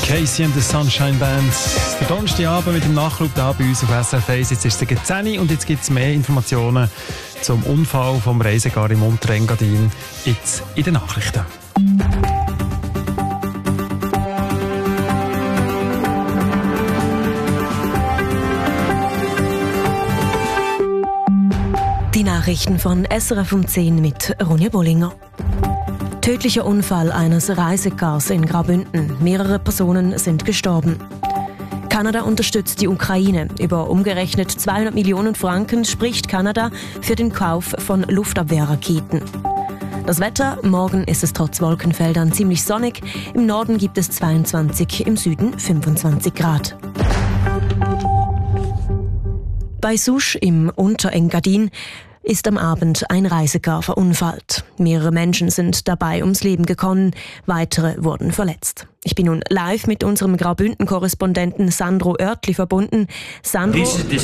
Casey and the Sunshine Band. Der Donnerstagabend mit dem Nachschub da bei uns auf SRF 1. Jetzt ist es 10 und jetzt gibt es mehr Informationen zum Unfall vom Reisegar im Unterengadin jetzt in den Nachrichten. Die Nachrichten von SRF um 10 mit Ronja Bollinger. Tödlicher Unfall eines Reisegars in Graubünden. Mehrere Personen sind gestorben. Kanada unterstützt die Ukraine. Über umgerechnet 200 Millionen Franken spricht Kanada für den Kauf von Luftabwehrraketen. Das Wetter: Morgen ist es trotz Wolkenfeldern ziemlich sonnig. Im Norden gibt es 22, im Süden 25 Grad. Bei Susch im Unterengadin ist am Abend ein Reisegar verunfallt. Mehrere Menschen sind dabei ums Leben gekommen, weitere wurden verletzt. Ich bin nun live mit unserem Graubünden-Korrespondenten Sandro Oertli verbunden. Sandro,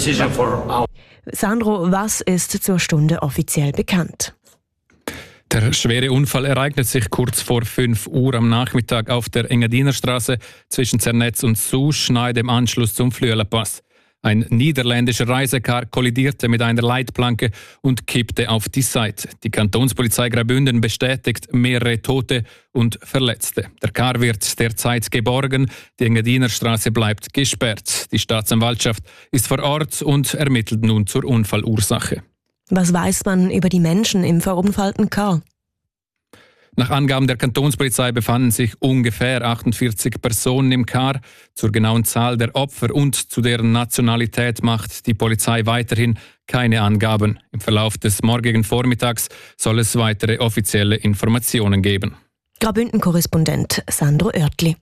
was ist zur Stunde offiziell bekannt? Der schwere Unfall ereignet sich kurz vor 5 Uhr am Nachmittag auf der Engadiner Straße zwischen Zernetz und Susch, nahe dem Anschluss zum Flüelerpass. Ein niederländischer Reisecar kollidierte mit einer Leitplanke und kippte auf die Seite. Die Kantonspolizei Graubünden bestätigt mehrere Tote und Verletzte. Der Car wird derzeit geborgen. Die Engadiner Straße bleibt gesperrt. Die Staatsanwaltschaft ist vor Ort und ermittelt nun zur Unfallursache. Was weiß man über die Menschen im verunfallten Car? Nach Angaben der Kantonspolizei befanden sich ungefähr 48 Personen im Car. Zur genauen Zahl der Opfer und zu deren Nationalität macht die Polizei weiterhin keine Angaben. Im Verlauf des morgigen Vormittags soll es weitere offizielle Informationen geben. Graubünden-Korrespondent Sandro Oertli.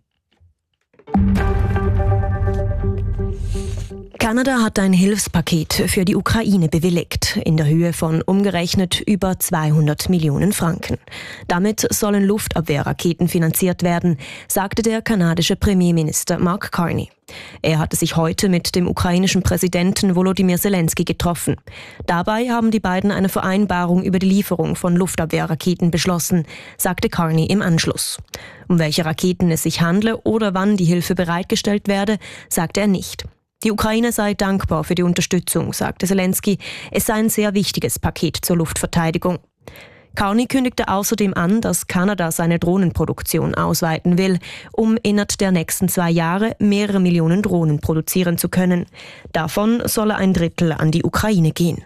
Kanada hat ein Hilfspaket für die Ukraine bewilligt, in der Höhe von umgerechnet über 200 Millionen Franken. Damit sollen Luftabwehrraketen finanziert werden, sagte der kanadische Premierminister Mark Carney. Er hatte sich heute mit dem ukrainischen Präsidenten Volodymyr Zelensky getroffen. Dabei haben die beiden eine Vereinbarung über die Lieferung von Luftabwehrraketen beschlossen, sagte Carney im Anschluss. Um welche Raketen es sich handle oder wann die Hilfe bereitgestellt werde, sagte er nicht. Die Ukraine sei dankbar für die Unterstützung, sagte Zelensky. Es sei ein sehr wichtiges Paket zur Luftverteidigung. Carney kündigte außerdem an, dass Kanada seine Drohnenproduktion ausweiten will, um innerhalb der nächsten 2 Jahre mehrere Millionen Drohnen produzieren zu können. Davon solle ein Drittel an die Ukraine gehen.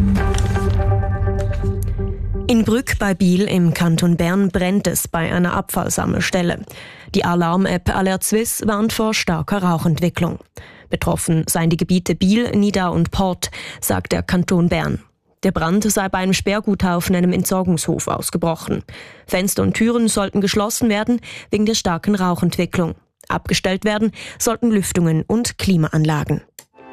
In Brügg bei Biel im Kanton Bern brennt es bei einer Abfallsammelstelle. Die Alarm-App AlertSwiss warnt vor starker Rauchentwicklung. Betroffen seien die Gebiete Biel, Nidau und Port, sagt der Kanton Bern. Der Brand sei bei einem Sperrguthaufen, einem Entsorgungshof, ausgebrochen. Fenster und Türen sollten geschlossen werden wegen der starken Rauchentwicklung. Abgestellt werden sollten Lüftungen und Klimaanlagen.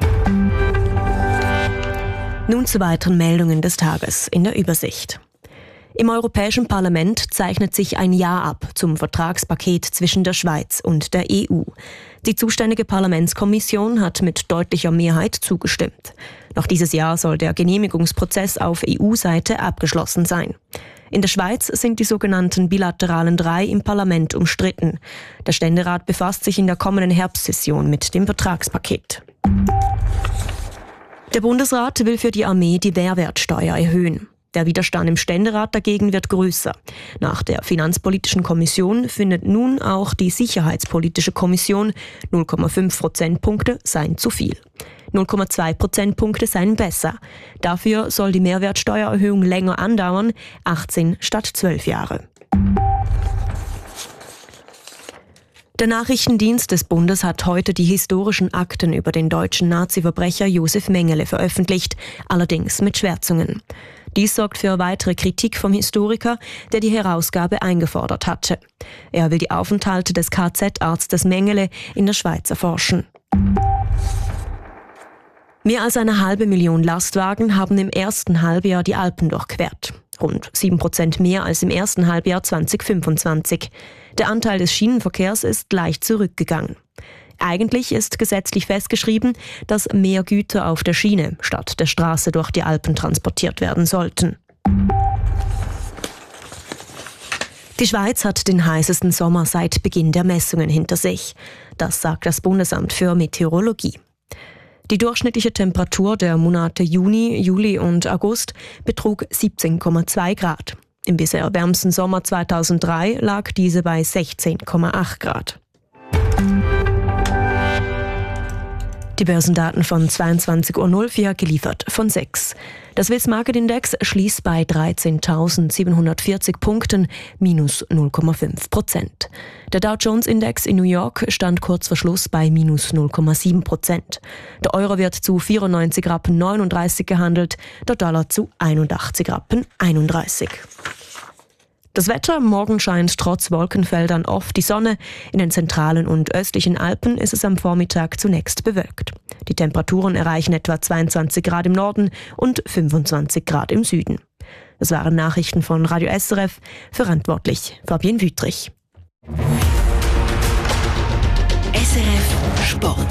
Nun zu weiteren Meldungen des Tages in der Übersicht. Im Europäischen Parlament zeichnet sich ein Ja ab zum Vertragspaket zwischen der Schweiz und der EU. Die zuständige Parlamentskommission hat mit deutlicher Mehrheit zugestimmt. Noch dieses Jahr soll der Genehmigungsprozess auf EU-Seite abgeschlossen sein. In der Schweiz sind die sogenannten bilateralen 3 im Parlament umstritten. Der Ständerat befasst sich in der kommenden Herbstsession mit dem Vertragspaket. Der Bundesrat will für die Armee die Mehrwertsteuer erhöhen. Der Widerstand im Ständerat dagegen wird größer. Nach der Finanzpolitischen Kommission findet nun auch die Sicherheitspolitische Kommission, 0,5 Prozentpunkte seien zu viel. 0,2 Prozentpunkte seien besser. Dafür soll die Mehrwertsteuererhöhung länger andauern, 18 statt 12 Jahre. Der Nachrichtendienst des Bundes hat heute die historischen Akten über den deutschen Nazi-Verbrecher Josef Mengele veröffentlicht, allerdings mit Schwärzungen. Dies sorgt für weitere Kritik vom Historiker, der die Herausgabe eingefordert hatte. Er will die Aufenthalte des KZ-Arztes Mengele in der Schweiz erforschen. Mehr als 500.000 Lastwagen haben im ersten Halbjahr die Alpen durchquert. Rund 7% mehr als im ersten Halbjahr 2025. Der Anteil des Schienenverkehrs ist leicht zurückgegangen. Eigentlich ist gesetzlich festgeschrieben, dass mehr Güter auf der Schiene statt der Straße durch die Alpen transportiert werden sollten. Die Schweiz hat den heißesten Sommer seit Beginn der Messungen hinter sich. Das sagt das Bundesamt für Meteorologie. Die durchschnittliche Temperatur der Monate Juni, Juli und August betrug 17,2 Grad. Im bisher wärmsten Sommer 2003 lag diese bei 16,8 Grad. Die Börsendaten von 22.04 Uhr geliefert von 6. Der Swiss Market Index schließt bei 13.740 Punkten, minus 0,5%. Der Dow Jones Index in New York stand kurz vor Schluss bei minus 0,7%. Der Euro wird zu 94,39 Rappen gehandelt, der Dollar zu 81,31 Rappen. Das Wetter: Morgen scheint trotz Wolkenfeldern oft die Sonne. In den zentralen und östlichen Alpen ist es am Vormittag zunächst bewölkt. Die Temperaturen erreichen etwa 22 Grad im Norden und 25 Grad im Süden. Das waren Nachrichten von Radio SRF, verantwortlich Fabienne Wüttrich. SRF Sport.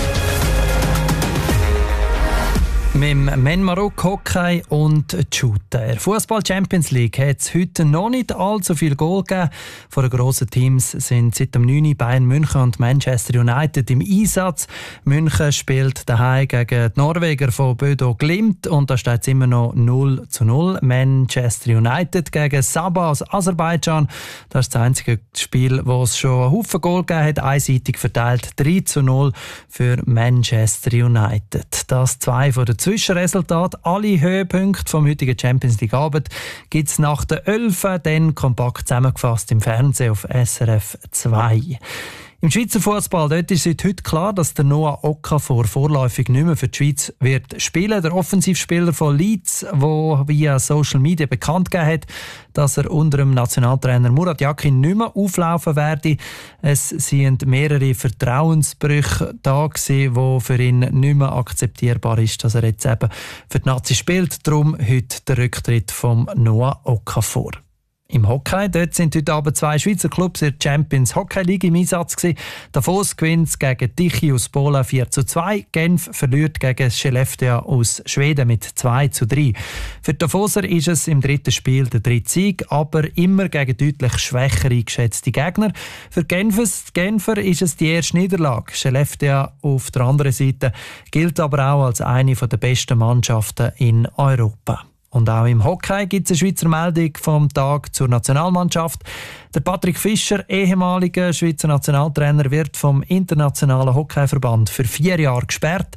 Mit dem Men-Marok Hockey und Shooter. Fußball Champions League hat es heute noch nicht allzu viel Goal gegeben. Von den grossen Teams sind seit dem 9. Bayern München und Manchester United im Einsatz. München spielt daheim gegen die Norweger von Bodo Glimt und da steht es immer noch 0:0. Manchester United gegen Sabah aus Aserbaidschan. Das ist das einzige Spiel, wo es schon einen Haufen Goal gegeben hat. Einseitig verteilt 3:0 für Manchester United. Das zwei von den Zwischenresultat. Alle Höhepunkte vom heutigen Champions League Abend gibt es nach der 11. dann kompakt zusammengefasst im Fernsehen auf SRF 2. Im Schweizer Fußball dort ist seit heute klar, dass der Noah Okafor vorläufig nicht mehr für die Schweiz wird spielen. Der Offensivspieler von Leeds, der via Social Media bekannt gegeben hat, dass er unter dem Nationaltrainer Murat Yakin nicht mehr auflaufen werde. Es sind mehrere Vertrauensbrüche da gewesen, wo für ihn nicht mehr akzeptierbar ist, dass er jetzt eben für die Nazi spielt. Darum heute der Rücktritt von Noah Okafor. Im Hockey, dort sind heute Abend 2 Schweizer Clubs in der Champions Hockey League im Einsatz gewesen. Davos gewinnt gegen Tichy aus Polen 4:2. Genf verliert gegen Skellefteå aus Schweden mit 2:3. Für die Davoser ist es im dritten Spiel der dritte Sieg, aber immer gegen deutlich schwächer eingeschätzte Gegner. Für die Genfer ist es die erste Niederlage. Skellefteå auf der anderen Seite gilt aber auch als eine der besten Mannschaften in Europa. Und auch im Hockey gibt es eine Schweizer Meldung vom Tag zur Nationalmannschaft. Der Patrick Fischer, ehemaliger Schweizer Nationaltrainer, wird vom Internationalen Hockeyverband für 4 Jahre gesperrt.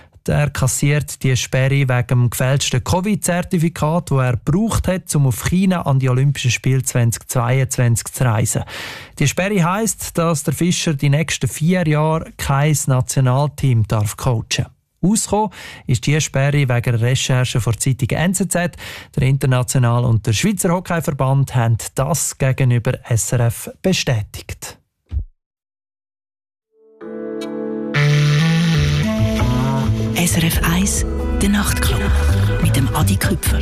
Er kassiert die Sperre wegen dem gefälschten Covid-Zertifikat, das er gebraucht hat, um auf China an die Olympischen Spiele 2022 zu reisen. Die Sperre heisst, dass der Fischer die nächsten 4 Jahre kein Nationalteam coachen darf. Ausgekommen ist die Sperre wegen der Recherche der Zeitung NZZ. Der Internationale und der Schweizer Hockeyverband haben das gegenüber SRF bestätigt. SRF 1, der Nachtclub mit dem Adi Küpfer.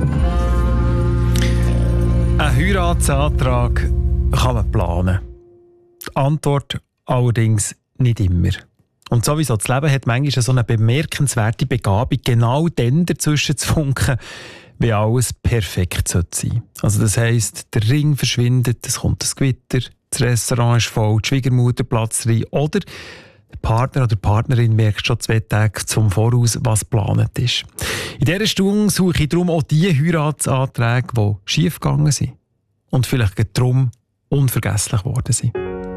Ein Heiratsantrag kann man planen. Die Antwort allerdings nicht immer. Und sowieso, das Leben hat manchmal so eine bemerkenswerte Begabung, genau dann dazwischen zu funken, wie alles perfekt sein sollte. Also das heisst, der Ring verschwindet, es kommt das Gewitter, das Restaurant ist voll, die Schwiegermutter platzt rein oder der Partner oder die Partnerin merkt schon 2 Tage zum Voraus, was geplant ist. In dieser Stunde suche ich darum auch die Heiratsanträge, die schief gegangen sind und vielleicht darum unvergesslich geworden sind.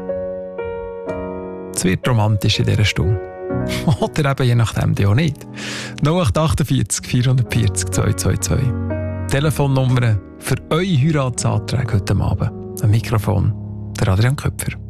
Es wird romantisch in dieser Stunde. Oder eben je nachdem auch nicht. 0848 440 222. Telefonnummer für eure Heiratsanträge heute Abend. Am Mikrofon der Adrian Köpfer.